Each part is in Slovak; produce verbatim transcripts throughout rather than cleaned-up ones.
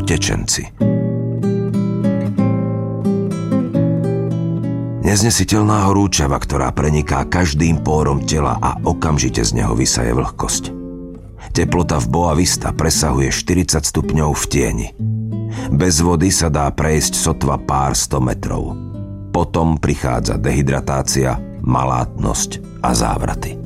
utečenci. Neznesiteľná horúčava, ktorá preniká každým pórom tela a okamžite z neho vysaje vlhkosť. Teplota v Boa Vista presahuje štyridsať stupňov v tieni. Bez vody sa dá prejsť sotva pár sto metrov. Potom prichádza dehydratácia, malátnosť a závraty.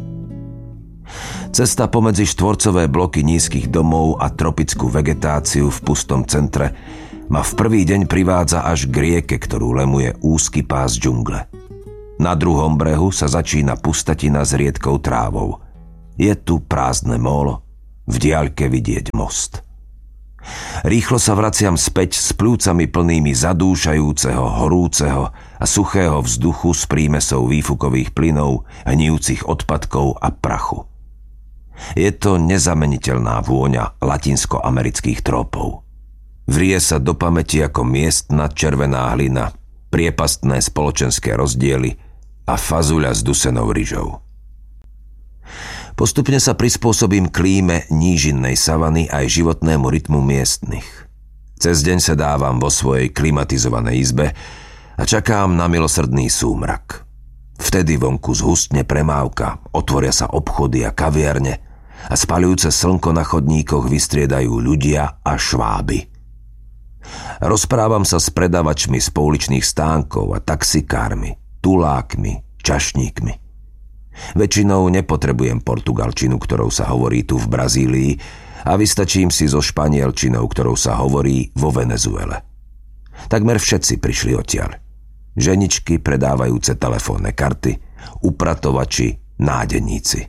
Cesta pomedzi štvorcové bloky nízkych domov a tropickú vegetáciu v pustom centre ma v prvý deň privádza až k rieke, ktorú lemuje úzky pás džungle. Na druhom brehu sa začína pustatina s riedkou trávou. Je tu prázdne mólo, v diaľke vidieť most. Rýchlo sa vraciam späť s pľúcami plnými zadúšajúceho, horúceho a suchého vzduchu s prímesou výfukových plynov, hnijúcich odpadkov a prachu. Je to nezameniteľná vôňa latinskoamerických trópov. Vrie sa do pamäti ako miestna červená hlina, priepastné spoločenské rozdiely a fazuľa s dusenou ryžou. Postupne sa prispôsobím klíme nížinnej savany aj životnému rytmu miestnych. Cez deň sa dávam vo svojej klimatizovanej izbe a čakám na milosrdný súmrak. Vtedy vonku zhustne premávka, otvoria sa obchody a kaviarne a spaľujúce slnko na chodníkoch vystriedajú ľudia a šváby. Rozprávam sa s predavačmi z pouličných stánkov a taxikármi, tulákmi, čašníkmi. Väčšinou nepotrebujem portugalčinu, ktorou sa hovorí tu v Brazílii, a vystačím si so španielčinou, ktorou sa hovorí vo Venezuele. Takmer všetci prišli odtiaľ. Ženičky predávajúce telefónne karty, upratovači, nádeníci.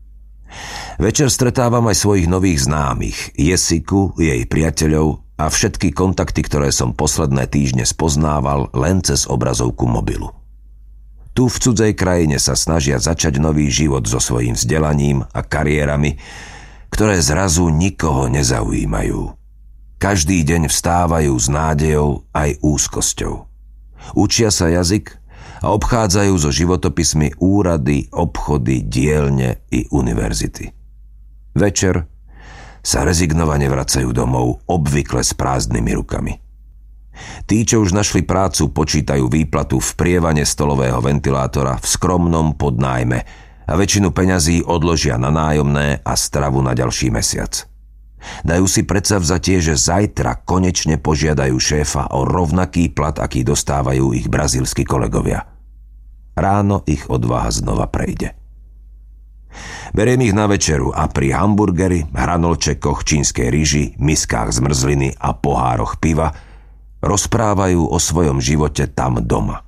Večer stretávam aj svojich nových známych, Jessiku, jej priateľov a všetky kontakty, ktoré som posledné týždne spoznával len cez obrazovku mobilu. Tu v cudzej krajine sa snažia začať nový život so svojím vzdelaním a kariérami, ktoré zrazu nikoho nezaujímajú. Každý deň vstávajú s nádejou aj úzkosťou. Učia sa jazyk a obchádzajú so životopismi úrady, obchody, dielne i univerzity. Večer sa rezignovane vracajú domov, obvykle s prázdnymi rukami. Tí, čo už našli prácu, počítajú výplatu v prievane stolového ventilátora v skromnom podnájme a väčšinu peňazí odložia na nájomné a stravu na ďalší mesiac. Dajú si predsavzatie, že zajtra konečne požiadajú šéfa o rovnaký plat, aký dostávajú ich brazílski kolegovia. Ráno ich odvaha znova prejde. Beriem ich na večeru a pri hamburgeri, hranolčekoch, čínskej ryži, miskách zmrzliny a pohároch piva rozprávajú o svojom živote tam doma.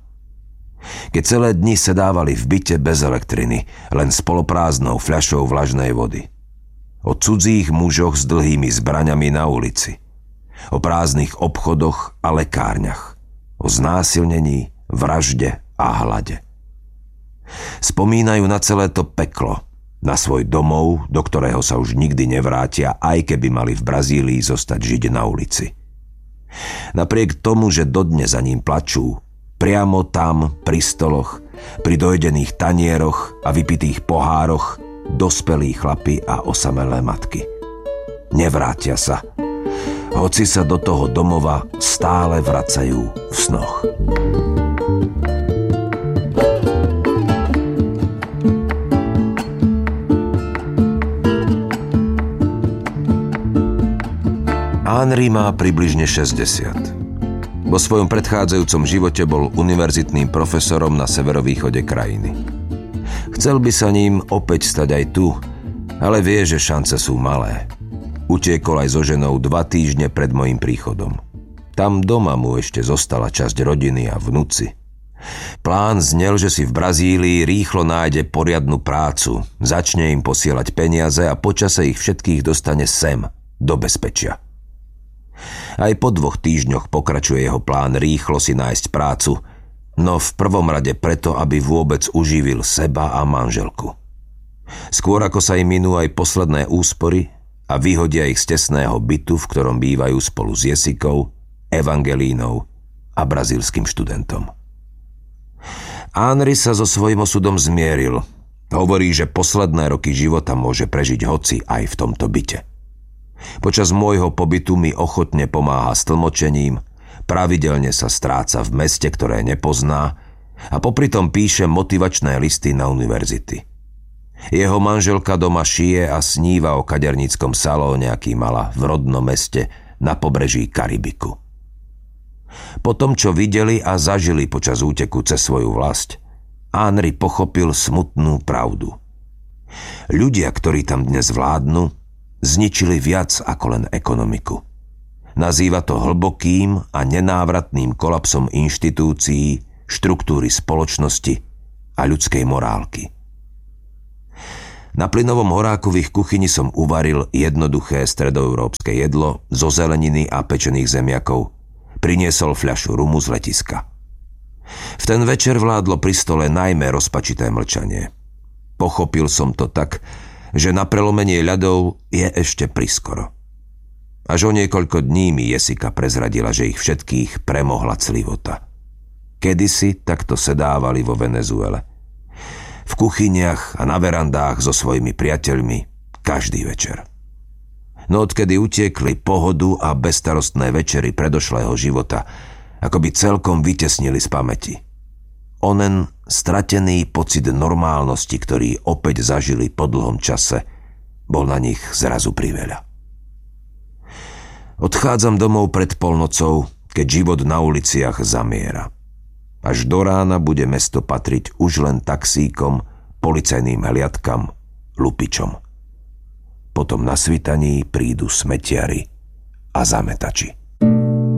Keď celé dni sedávali v byte bez elektriny, len s poloprázdnou fľašou vlažnej vody. O cudzích mužoch s dlhými zbraňami na ulici. O prázdnych obchodoch a lekárniach. O znásilnení, vražde a hlade. Spomínajú na celé to peklo, na svoj domov, do ktorého sa už nikdy nevrátia, aj keby mali v Brazílii zostať žiť na ulici. Napriek tomu, že dodnes za ním plačú, priamo tam, pri stoloch, pri dojdených tanieroch a vypitých pohároch, dospelí chlapi a osamelé matky. Nevrátia sa, hoci sa do toho domova stále vracajú v snoch. Henry má približne šesťdesiat. Vo svojom predchádzajúcom živote bol univerzitným profesorom na severovýchode krajiny. Chcel by sa ním opäť stať aj tu, ale vie, že šance sú malé. Utiekol aj so ženou dva týždne pred mojím príchodom. Tam doma mu ešte zostala časť rodiny a vnuci. Plán znel, že si v Brazílii rýchlo nájde poriadnu prácu, začne im posielať peniaze a počase ich všetkých dostane sem, do bezpečia. Aj po dvoch týždňoch pokračuje jeho plán rýchlo si nájsť prácu, no v prvom rade preto, aby vôbec uživil seba a manželku. Skôr ako sa im minú aj posledné úspory a vyhodia ich z tesného bytu, v ktorom bývajú spolu s Jessikou, Evangelínou a brazílskym študentom. Henry sa so svojím osudom zmieril. Hovorí, že posledné roky života môže prežiť hoci aj v tomto byte. Počas môjho pobytu mi ochotne pomáha s tlmočením, pravidelne sa stráca v meste, ktoré nepozná, a popri tom píše motivačné listy na univerzity. Jeho manželka doma šije a sníva o kaderníckom salóne, aký mala v rodnom meste na pobreží Karibiku. Po tom, čo videli a zažili počas úteku cez svoju vlast, Henri pochopil smutnú pravdu. Ľudia, ktorí tam dnes vládnu, zničili viac ako len ekonomiku. Nazýva to hlbokým a nenávratným kolapsom inštitúcií, štruktúry spoločnosti a ľudskej morálky. Na plynovom horáku v ich kuchyni som uvaril jednoduché stredoeurópske jedlo zo zeleniny a pečených zemiakov. Priniesol fľašu rumu z letiska. V ten večer vládlo pri stole najmä rozpačité mlčanie. Pochopil som to tak, že na prelomenie ľadov je ešte priskoro. Až o niekoľko dní mi Jessica prezradila, že ich všetkých premohla clivota. Kedysi takto sedávali vo Venezuele. V kuchyniach a na verandách so svojimi priateľmi každý večer. No odkedy utiekli pohodu a bezstarostné večery predošlého života, ako by celkom vytesnili z pamäti. Onen stratený pocit normálnosti, ktorý opäť zažili po dlhom čase, bol na nich zrazu priveľa. Odchádzam domov pred polnocou, keď život na uliciach zamiera. Až do rána bude mesto patriť už len taxíkom, policajným hliadkam, lupičom. Potom na svitaní prídu smetiari a zametači.